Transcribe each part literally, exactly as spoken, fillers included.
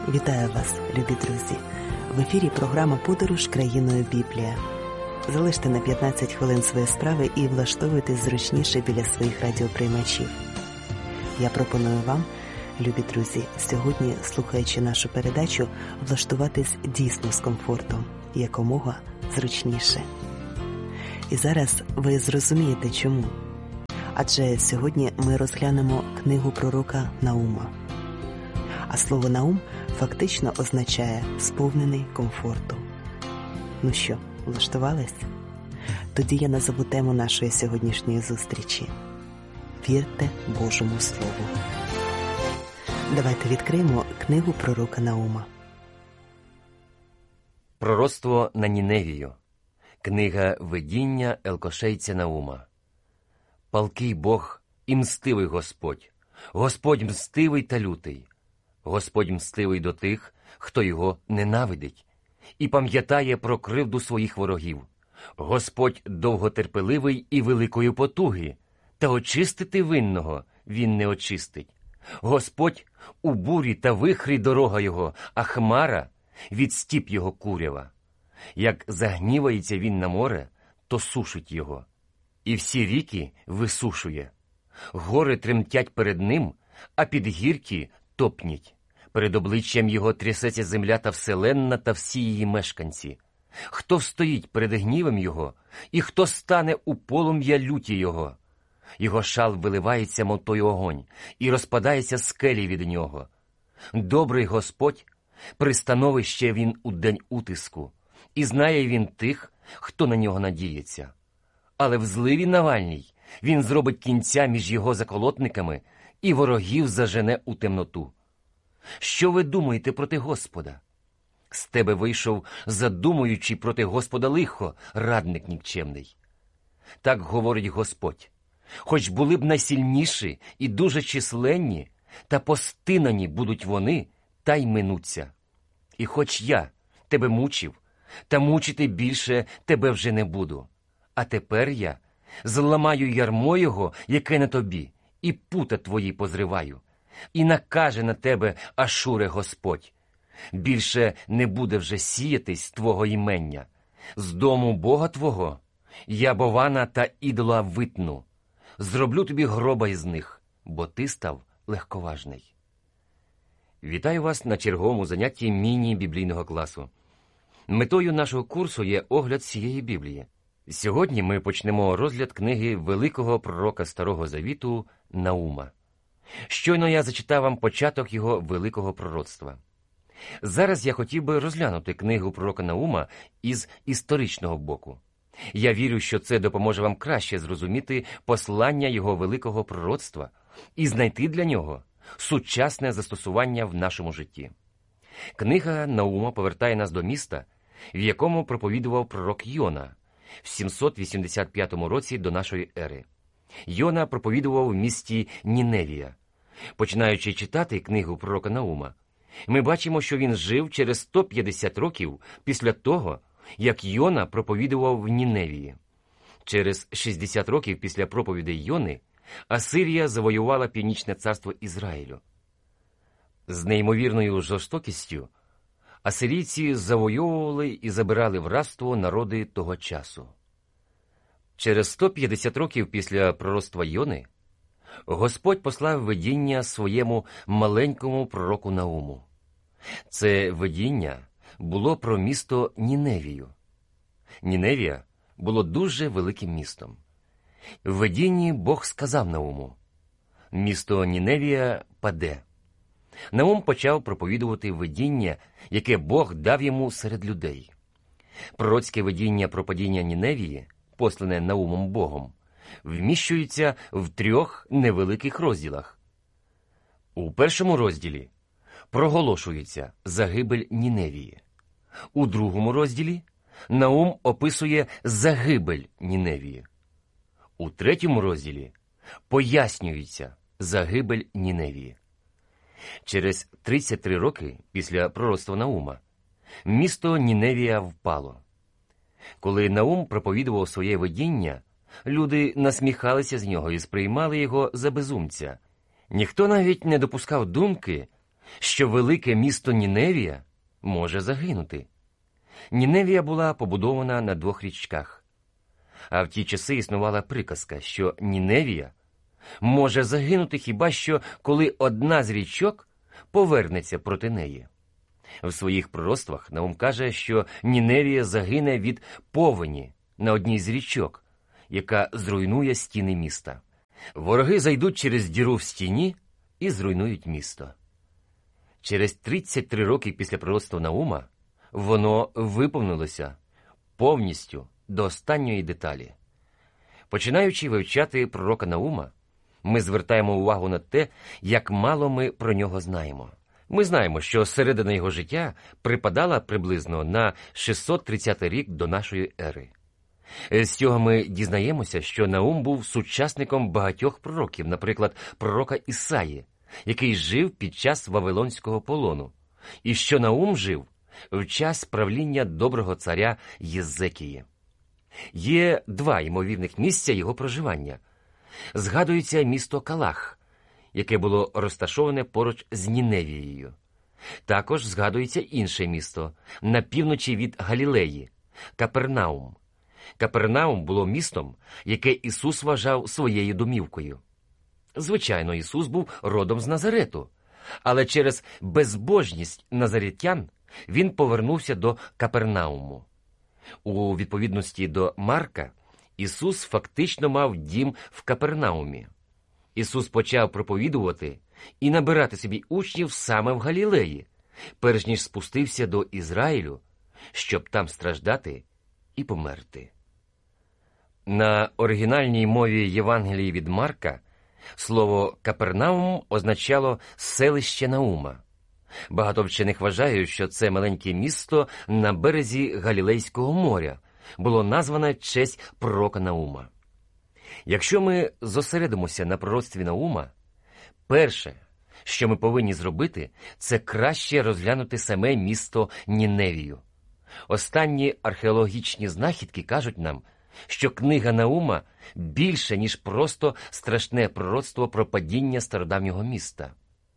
Вітаю вас, любі друзі! В ефірі програма «Подорож країною Біблія». Залиште на п'ятнадцять хвилин свої справи і влаштовуйтесь зручніше біля своїх радіоприймачів. Я пропоную вам, любі друзі, сьогодні, слухаючи нашу передачу, влаштуватись дійсно з комфортом, якомога зручніше. І зараз ви зрозумієте чому. Адже сьогодні ми розглянемо книгу пророка Наума. А слово «Наум» фактично означає «сповнений комфорту». Ну що, влаштувались? Тоді я назову тему нашої сьогоднішньої зустрічі. Вірте Божому Слову. Давайте відкриємо книгу пророка Наума. Пророцтво на Ніневію. Книга видіння елкошейця Наума. Палкий Бог і мстивий Господь, Господь мстивий та лютий. Господь мстивий до тих, хто його ненавидить, і пам'ятає про кривду своїх ворогів. Господь довготерпеливий і великої потуги, та очистити винного він не очистить. Господь у бурі та вихрі дорога його, а хмара від стіп його курява. Як загнівається він на море, то сушить його, і всі ріки висушує. Гори тремтять перед ним, а підгірки топнять. Перед обличчям його трясеться земля та вселенна та всі її мешканці. Хто встоїть перед гнівом його, і хто стане у полум'я люті його? Його шал виливається, мов той огонь, і розпадається скелі від нього. Добрий Господь, пристановище він у день утиску, і знає він тих, хто на нього надіється. Але в зливі Навальній він зробить кінця між його заколотниками і ворогів зажене у темноту. Що ви думаєте проти Господа? З тебе вийшов, задумуючи проти Господа лихо, радник нікчемний. Так говорить Господь. Хоч були б найсильніші і дуже численні, та постинані будуть вони, та й минуться. І хоч я тебе мучив, та мучити більше тебе вже не буду. А тепер я зламаю ярмо його, яке на тобі, і пута твої позриваю. І накаже на тебе, Ашуре, Господь. Більше не буде вже сіятись твого імення. З дому Бога твого я бована та ідола витну. Зроблю тобі гроба із них, бо ти став легковажний. Вітаю вас на черговому занятті міні-біблійного класу. Метою нашого курсу є огляд всієї Біблії. Сьогодні ми почнемо розгляд книги великого пророка Старого Завіту Наума. Щойно я зачитав вам початок його великого пророцтва. Зараз я хотів би розглянути книгу пророка Наума із історичного боку. Я вірю, що це допоможе вам краще зрозуміти послання його великого пророцтва і знайти для нього сучасне застосування в нашому житті. Книга Наума повертає нас до міста, в якому проповідував пророк Йона в сімсот вісімдесят п'ятому році до нашої ери. Йона проповідував в місті Ніневія. Починаючи читати книгу пророка Наума, ми бачимо, що він жив через сто п'ятдесят років після того, як Йона проповідував в Ніневії. Через шістдесят років після проповідей Йони Асирія завоювала північне царство Ізраїлю. З неймовірною жорстокістю асирійці завойовували і забирали в рабство народи того часу. Через сто п'ятдесят років після пророцтва Йони Господь послав видіння своєму маленькому пророку Науму. Це видіння було про місто Ніневію. Ніневія було дуже великим містом. В видінні Бог сказав Науму: «Місто Ніневія паде». Наум почав проповідувати видіння, яке Бог дав йому серед людей. Пророцьке видіння про падіння Ніневії, послане Наумом Богом, вміщується в трьох невеликих розділах. У першому розділі проголошується загибель Ніневії. У другому розділі Наум описує загибель Ніневії. У третьому розділі пояснюється загибель Ніневії. Через тридцять три роки після пророцтва Наума місто Ніневія впало. Коли Наум проповідував своє видіння, люди насміхалися з нього і сприймали його за безумця. Ніхто навіть не допускав думки, що велике місто Ніневія може загинути. Ніневія була побудована на двох річках. А в ті часи існувала приказка, що Ніневія може загинути хіба що, коли одна з річок повернеться проти неї. В своїх пророцтвах Наум каже, що Ніневія загине від повені на одній з річок, яка зруйнує стіни міста. Вороги зайдуть через діру в стіні і зруйнують місто. Через тридцять три роки після пророцтва Наума воно виповнилося повністю до останньої деталі. Починаючи вивчати пророка Наума, ми звертаємо увагу на те, як мало ми про нього знаємо. Ми знаємо, що середина його життя припадала приблизно на шістсот тридцятий рік до нашої ери. З цього ми дізнаємося, що Наум був сучасником багатьох пророків, наприклад, пророка Ісаї, який жив під час Вавилонського полону, і що Наум жив в час правління доброго царя Єзекії. Є два ймовірних місця його проживання. Згадується місто Калах, яке було розташоване поруч з Ніневією. Також згадується інше місто, на півночі від Галілеї – Капернаум. Капернаум було містом, яке Ісус вважав своєю домівкою. Звичайно, Ісус був родом з Назарету, але через безбожність назаретян він повернувся до Капернауму. У відповідності до Марка, Ісус фактично мав дім в Капернаумі. Ісус почав проповідувати і набирати собі учнів саме в Галілеї, перш ніж спустився до Ізраїлю, щоб там страждати і померти. На оригінальній мові Євангелії від Марка слово «Капернаум» означало «селище Наума». Багато вчених вважають, що це маленьке місто на березі Галілейського моря було назване в честь пророка Наума. Якщо ми зосередимося на пророцтві Наума, перше, що ми повинні зробити, це краще розглянути саме місто Ніневію. Останні археологічні знахідки кажуть нам, що книга Наума більше, ніж просто страшне пророцтво про падіння стародавнього міста.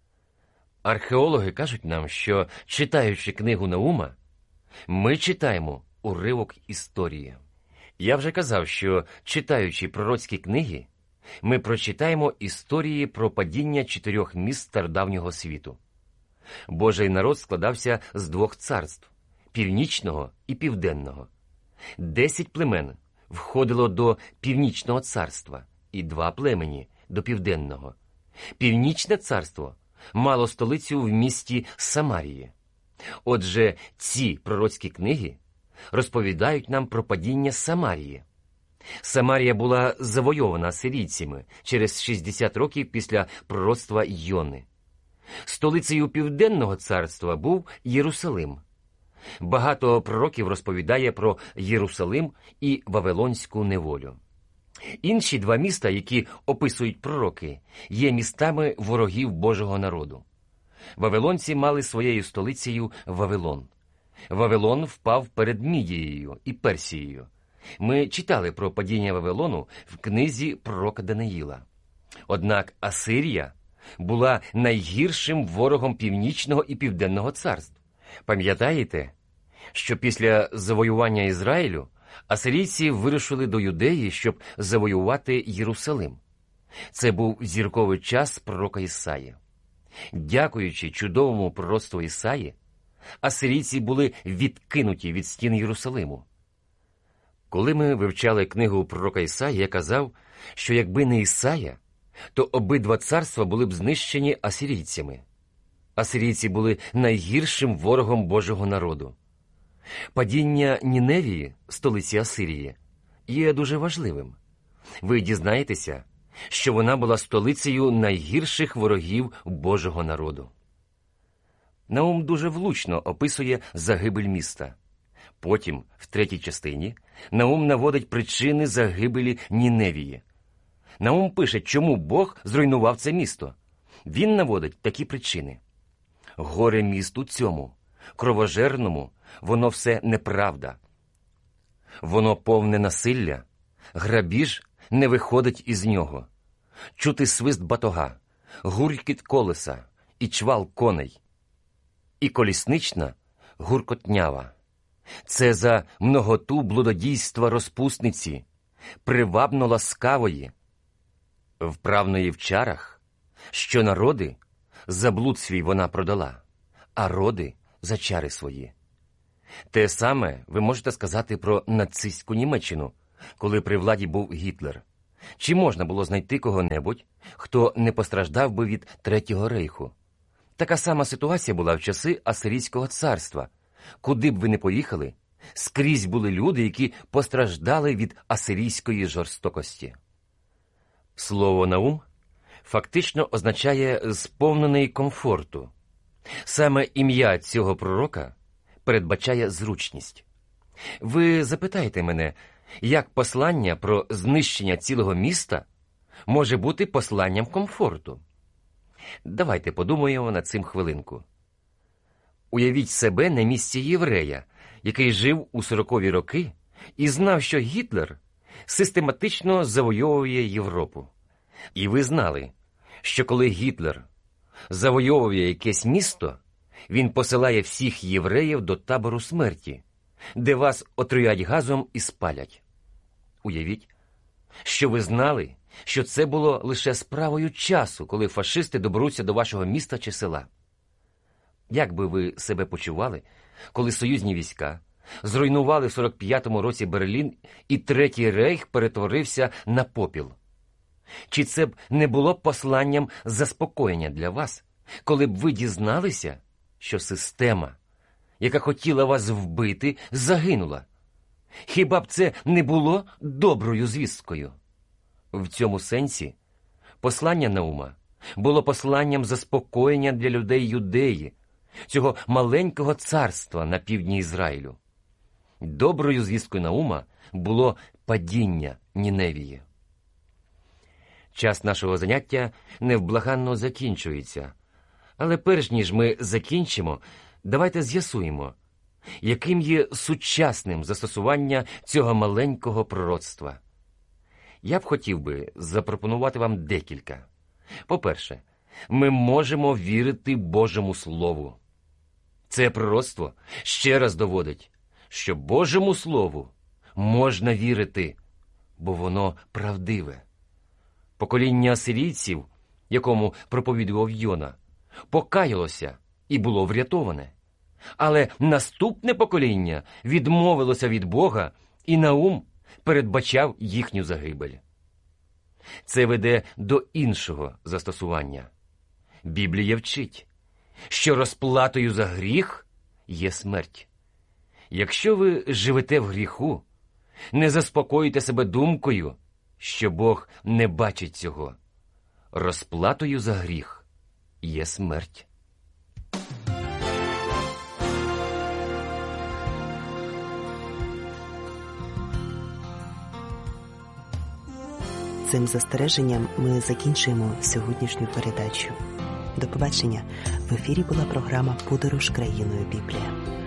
Археологи кажуть нам, що, читаючи книгу Наума, ми читаємо уривок історії. Я вже казав, що, читаючи пророцькі книги, ми прочитаємо історії про падіння чотирьох міст стародавнього світу. Божий народ складався з двох царств – північного і південного. Десять племен входило до північного царства і два племені – до південного. Північне царство мало столицю в місті Самарії. Отже, ці пророцькі книги розповідають нам про падіння Самарії. Самарія була завойована асирійцями через шістдесят років після пророцтва Йони. Столицею Південного царства був Єрусалим. Багато пророків розповідає про Єрусалим і Вавилонську неволю. Інші два міста, які описують пророки, є містами ворогів Божого народу. Вавилонці мали своєю столицею Вавилон. Вавилон впав перед Мідією і Персією. Ми читали про падіння Вавилону в книзі пророка Даниїла. Однак Асирія була найгіршим ворогом Північного і Південного царств. Пам'ятаєте, що після завоювання Ізраїлю асирійці вирушили до Юдеї, щоб завоювати Єрусалим. Це був зірковий час пророка Ісаї. Дякуючи чудовому пророцтву Ісаї, асирійці були відкинуті від стін Єрусалиму. Коли ми вивчали книгу пророка Ісаї, я казав, що якби не Ісая, то обидва царства були б знищені асирійцями. Асирійці були найгіршим ворогом Божого народу. Падіння Ніневії, столиці Асирії, є дуже важливим. Ви дізнаєтеся, що вона була столицею найгірших ворогів Божого народу. Наум дуже влучно описує загибель міста. Потім, в третій частині, Наум наводить причини загибелі Ніневії. Наум пише, чому Бог зруйнував це місто. Він наводить такі причини. Горе місту цьому, кровожерному, воно все неправда. Воно повне насилля, грабіж не виходить із нього. Чути свист батога, гуркіт колеса і чвал коней, і коліснична гуркотнява. Це за многоту блудодійства розпусниці, привабно ласкавої, вправної в чарах, що народи за блуд свій вона продала, а роди за чари свої. Те саме ви можете сказати про нацистську Німеччину, коли при владі був Гітлер. Чи можна було знайти кого-небудь, хто не постраждав би від Третього рейху? Така сама ситуація була в часи Асирійського царства. Куди б ви не поїхали, скрізь були люди, які постраждали від асирійської жорстокості. Слово «наум» фактично означає «сповнений комфорту». Саме ім'я цього пророка передбачає зручність. Ви запитаєте мене, як послання про знищення цілого міста може бути посланням комфорту? Давайте подумаємо над цим хвилинку. Уявіть себе на місці єврея, який жив у сорокові роки і знав, що Гітлер систематично завойовує Європу. І ви знали, що коли Гітлер завойовує якесь місто, він посилає всіх євреїв до табору смерті, де вас отруять газом і спалять. Уявіть, що ви знали, що це було лише справою часу, коли фашисти доберуться до вашого міста чи села. Як би ви себе почували, коли союзні війська зруйнували в сорок п'ятому році Берлін і Третій рейх перетворився на попіл? Чи це б не було посланням заспокоєння для вас, коли б ви дізналися, що система, яка хотіла вас вбити, загинула? Хіба б це не було доброю звісткою? В цьому сенсі послання Наума було посланням заспокоєння для людей Юдеї, цього маленького царства на півдні Ізраїлю. Доброю звісткою Наума було падіння Ніневії. Час нашого заняття невблаганно закінчується. Але перш ніж ми закінчимо, давайте з'ясуємо, яким є сучасним застосування цього маленького пророцтва. Я б хотів би запропонувати вам декілька. По-перше, ми можемо вірити Божому Слову. Це пророцтво ще раз доводить, що Божому Слову можна вірити, бо воно правдиве. Покоління асирійців, якому проповідував Йона, покаялося і було врятоване. Але наступне покоління відмовилося від Бога, і Наум передбачав їхню загибель. Це веде до іншого застосування. Біблія вчить, що розплатою за гріх є смерть. Якщо ви живете в гріху, не заспокоїте себе думкою, що Бог не бачить цього. Розплатою за гріх є смерть. Цим застереженням ми закінчуємо сьогоднішню передачу. До побачення. В ефірі була програма «Подорож країною Біблія».